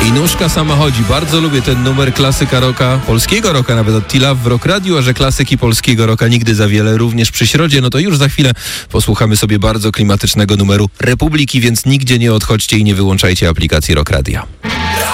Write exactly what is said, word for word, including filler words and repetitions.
Nóżka sama chodzi. Bardzo lubię ten numer, klasyka rocka, polskiego rocka, nawet od T-Love w Rock Radio, a że klasyki polskiego rocka nigdy za wiele, również przy środzie, no to już za chwilę posłuchamy sobie bardzo klimatycznego numeru Republiki, więc nigdzie nie odchodźcie i nie wyłączajcie aplikacji Rock Radia.